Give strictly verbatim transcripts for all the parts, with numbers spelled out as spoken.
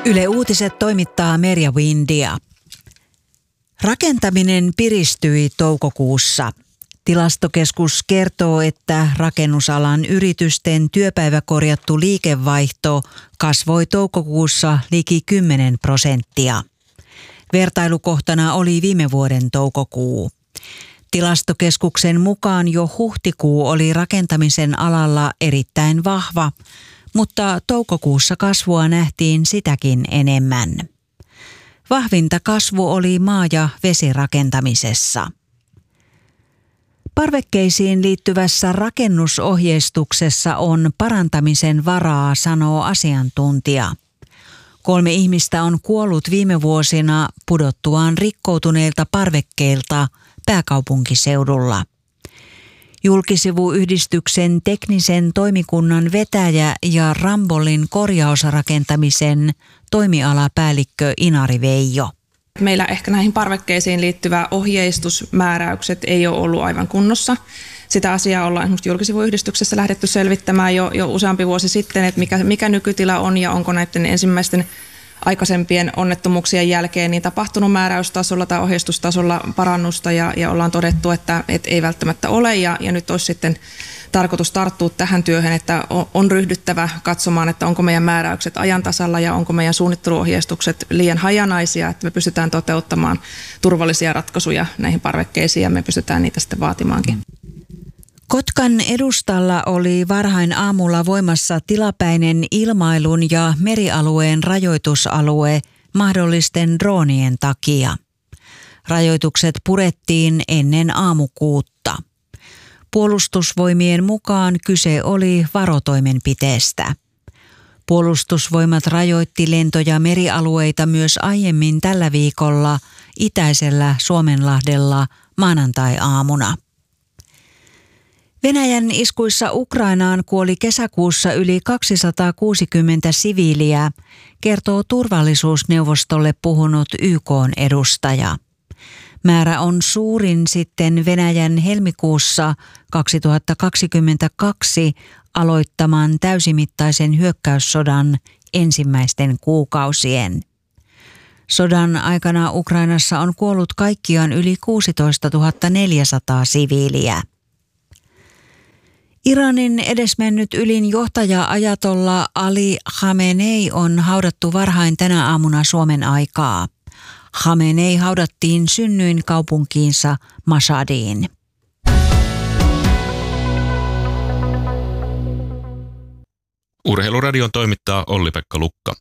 Yle Uutiset toimittaa Merja Windia. Rakentaminen piristyi toukokuussa. Tilastokeskus kertoo, että rakennusalan yritysten työpäiväkorjattu liikevaihto kasvoi toukokuussa liki kymmenen prosenttia. Vertailukohtana oli viime vuoden toukokuu. Tilastokeskuksen mukaan jo huhtikuu oli rakentamisen alalla erittäin vahva, mutta toukokuussa kasvua nähtiin sitäkin enemmän. Vahvinta kasvu oli maa- ja vesirakentamisessa. Parvekkeisiin liittyvässä rakennusohjeistuksessa on parantamisen varaa, sanoo asiantuntija. Kolme ihmistä on kuollut viime vuosina pudottuaan rikkoutuneilta parvekkeilta pääkaupunkiseudulla. Julkisivuyhdistyksen teknisen toimikunnan vetäjä ja Rambollin korjausrakentamisen toimialapäällikkö Inari Veijo. Meillä ehkä näihin parvekkeisiin liittyvä ohjeistusmääräykset ei ole ollut aivan kunnossa. Sitä asiaa ollaan esimerkiksi julkisivuyhdistyksessä lähdetty selvittämään jo, jo useampi vuosi sitten, että mikä, mikä nykytila on ja onko näiden ensimmäisten aikaisempien onnettomuuksien jälkeen niin tapahtunut määräystasolla tai ohjeistustasolla parannusta ja, ja ollaan todettu, että, että ei välttämättä ole ja, ja nyt olisi sitten tarkoitus tarttua tähän työhön, että on, on ryhdyttävä katsomaan, että onko meidän määräykset ajan tasalla ja onko meidän suunnitteluohjeistukset liian hajanaisia, että me pystytään toteuttamaan turvallisia ratkaisuja näihin parvekkeisiin ja me pystytään niitä sitten vaatimaankin. Kotkan edustalla oli varhain aamulla voimassa tilapäinen ilmailun ja merialueen rajoitusalue mahdollisten droonien takia. Rajoitukset purettiin ennen aamukuutta. Puolustusvoimien mukaan kyse oli varotoimenpiteestä. Puolustusvoimat rajoitti lento- ja merialueita myös aiemmin tällä viikolla itäisellä Suomenlahdella maanantai-aamuna. Venäjän iskuissa Ukrainaan kuoli kesäkuussa yli kaksisataakuusikymmentä siviiliä, kertoo turvallisuusneuvostolle puhunut Y K:n edustaja. Määrä on suurin sitten Venäjän helmikuussa kaksituhattakaksikymmentäkaksi aloittaman täysimittaisen hyökkäyssodan ensimmäisten kuukausien. Sodan aikana Ukrainassa on kuollut kaikkiaan yli kuusitoistatuhatta neljäsataa siviiliä. Iranin edesmennyt ylin johtaja ajatolla Ali Khamenei on haudattu varhain tänä aamuna Suomen aikaa. Khamenei haudattiin synnyinkaupunkiinsa Mashhadiin. Urheiluradion toimittaa Olli-Pekka Lukka.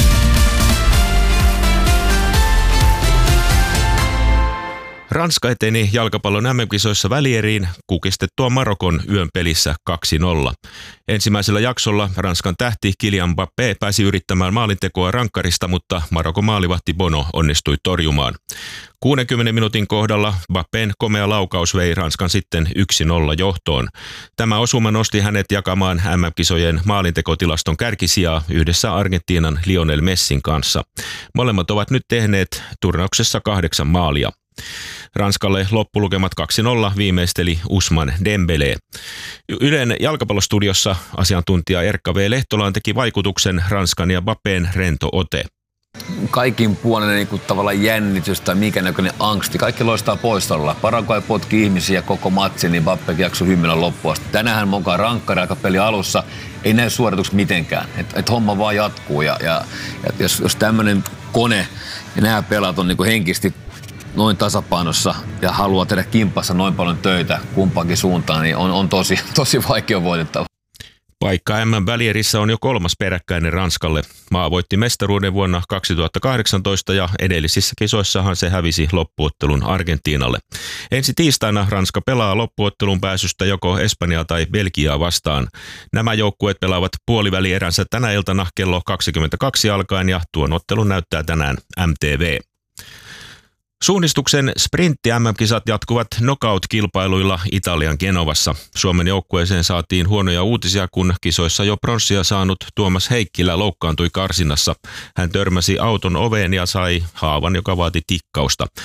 Ranska eteni jalkapallon M M-kisoissa välieriin kukistettua Marokon yön pelissä kaksi nolla. Ensimmäisellä jaksolla Ranskan tähti Kylian Mbappé pääsi yrittämään maalintekoa rankkarista, mutta Marokon maalivahti Bono onnistui torjumaan. kuudenkymmenen minuutin kohdalla Mbappén komea laukaus vei Ranskan sitten yksi nolla johtoon. Tämä osuma nosti hänet jakamaan M M-kisojen maalintekotilaston kärkisijaa yhdessä Argentiinan Lionel Messin kanssa. Molemmat ovat nyt tehneet turnauksessa kahdeksan maalia. Ranskalle loppulukemat kaksi nolla viimeisteli Ousmane Dembélé. Ylen jalkapallostudiossa asiantuntija Erkka V. Lehtolaan teki vaikutuksen Ranskan ja Mbappén rento ote. Kaikin puolinen niin kuin tavallaan jännitys tai mikä näköinen angsti. Kaikki loistaa poistolla. Paraguay potki ihmisiä koko matsin, niin Mbappé jaksoi hymyillä loppuun asti. Tänään mukaan rankkari aika peli alussa. Ei näy suoritukset mitenkään. Et, et homma vaan jatkuu. Ja, ja, ja jos, jos tämmöinen kone ja nämä pelaat on niin kuin henkisesti noin tasapainossa ja haluaa tehdä kimppassa noin paljon töitä kumpaankin suuntaan, niin on, on tosi, tosi vaikea voitettava. Paikka M M-välierissä on jo kolmas peräkkäinen Ranskalle. Maa voitti mestaruuden vuonna kaksituhattakahdeksantoista ja edellisissä kisoissahan se hävisi loppuottelun Argentiinalle. Ensi tiistaina Ranska pelaa loppuottelun pääsystä joko Espanjaa tai Belgiaa vastaan. Nämä joukkueet pelaavat puolivälieränsä tänä iltana kello kaksikymmentäkaksi alkaen ja tuon ottelun näyttää tänään M T V. Suunnistuksen sprintti M M-kisat jatkuvat knockout-kilpailuilla Italian Genovassa. Suomen joukkueeseen saatiin huonoja uutisia, kun kisoissa jo pronssia saanut Tuomas Heikkilä loukkaantui karsinnassa. Hän törmäsi auton oveen ja sai haavan, joka vaati tikkausta.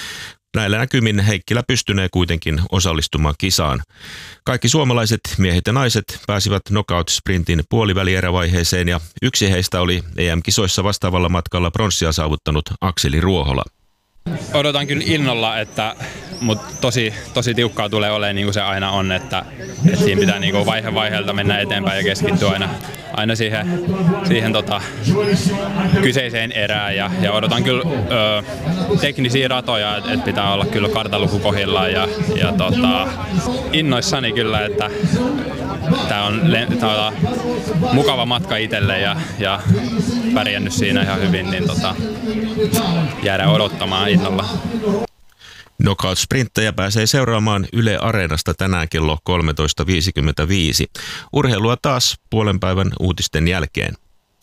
Näillä näkymin Heikkilä pystynee kuitenkin osallistumaan kisaan. Kaikki suomalaiset miehet ja naiset pääsivät knockout-sprintin puolivälierävaiheeseen ja yksi heistä oli E M-kisoissa vastaavalla matkalla pronssia saavuttanut Akseli Ruohola. Odotan kyllä innolla, että, mutta tosi, tosi tiukkaa tulee olemaan niin kuin se aina on, että, että siinä pitää niin kuin vaihe vaiheelta mennä eteenpäin ja keskittyä aina, aina siihen, siihen tota, kyseiseen erään. Ja, ja odotan kyllä ö, teknisiä ratoja, että et pitää olla kyllä kartaluku kohdillaan ja, ja tota, innoissani kyllä, että tämä on, tää on mukava matka itselle ja, ja pärjännyt siinä ihan hyvin, niin tota, jäädään odottamaan innolla. Knockout-sprinttejä pääsee seuraamaan Yle Areenasta tänään kello kolmetoista viisikymmentäviisi. Urheilua taas puolen päivän uutisten jälkeen.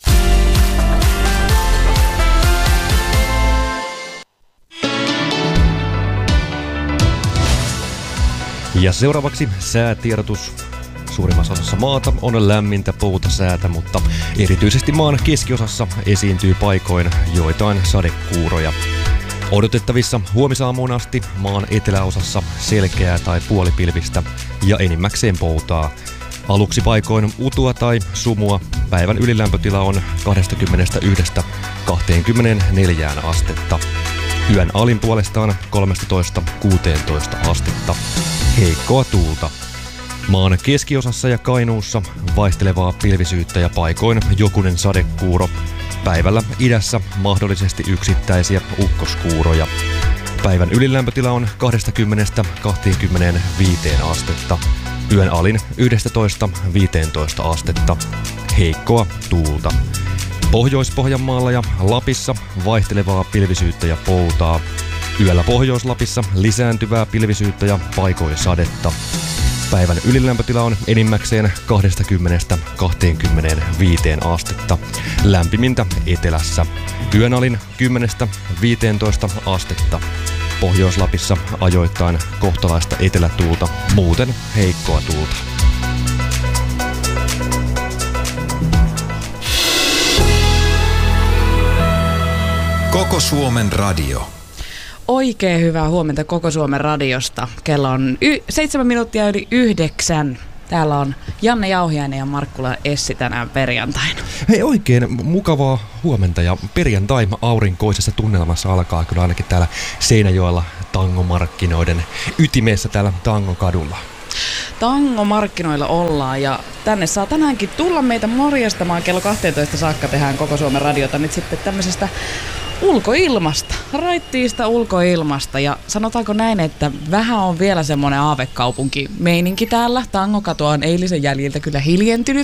Ja seuraavaksi säätiedotus. Suurimmassa osassa maata on lämmintä poutasäätä, mutta erityisesti maan keskiosassa esiintyy paikoin joitain sadekuuroja. Odotettavissa huomisaamuun asti maan eteläosassa selkeää tai puolipilvistä ja enimmäkseen poutaa. Aluksi paikoin utua tai sumua. Päivän ylilämpötila on kaksikymmentäyksi kaksikymmentäneljä astetta. Yön alin puolestaan kolmetoista kuusitoista astetta. Heikkoa tuulta. Maan keskiosassa ja Kainuussa vaihtelevaa pilvisyyttä ja paikoin jokunen sadekuuro. Päivällä idässä mahdollisesti yksittäisiä ukkoskuuroja. Päivän ylilämpötila on kaksikymmentä kaksikymmentäviisi astetta. Yön alin yksitoista viisitoista astetta. Heikkoa tuulta. Pohjois-Pohjanmaalla ja Lapissa vaihtelevaa pilvisyyttä ja poutaa. Yöllä Pohjois-Lapissa lisääntyvää pilvisyyttä ja paikoin sadetta. Päivän ylilämpötila on enimmäkseen kaksikymmentä kaksikymmentäviisi astetta. Lämpimintä etelässä. Yön alin kymmenen viisitoista astetta. Pohjois-Lapissa ajoittain kohtalaista etelätuulta, muuten heikkoa tuulta. Koko Suomen radio. Oikein hyvää huomenta Koko Suomen radiosta. Kello on y- seitsemän minuuttia yli yhdeksän. Täällä on Janne Jauhiainen ja Markkula Essi tänään perjantaina. Hei, oikein mukavaa huomenta ja perjantai aurinkoisessa tunnelmassa alkaa kyllä ainakin täällä Seinäjoella tangomarkkinoiden ytimessä täällä Tangokadulla. Tangomarkkinoilla ollaan ja tänne saa tänäänkin tulla meitä morjastamaan. Kello kaksitoista saakka tehdään Koko Suomen radiota nyt sitten tämmöisestä ulkoilmasta, raittiista ulkoilmasta ja sanotaanko näin, että vähän on vielä semmoinen aavekaupunki-meininki täällä. Tangokatu on eilisen jäljiltä kyllä hiljentynyt,